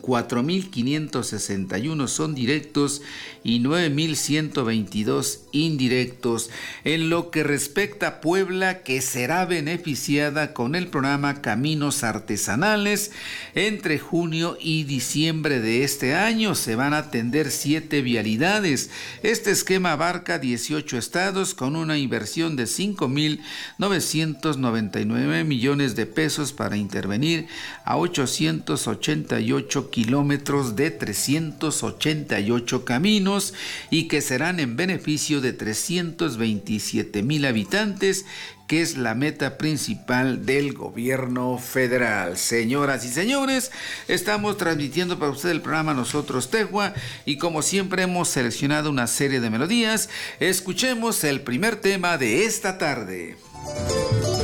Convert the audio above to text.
4.561 son directos y 9.122 indirectos. En lo que respecta a Puebla, que será beneficiada con el programa Caminos Artesanales, entre junio y diciembre de este año se van a atender 7 vialidades. Este esquema abarca 18 estados con una inversión de 5.999 millones de pesos para intervenir a 888 kilómetros de 388 caminos y que serán en beneficio de 327,000 habitantes, que es la meta principal del gobierno federal. Señoras y señores, estamos transmitiendo para usted el programa Nosotros Tehua y como siempre hemos seleccionado una serie de melodías. Escuchemos el primer tema de esta tarde.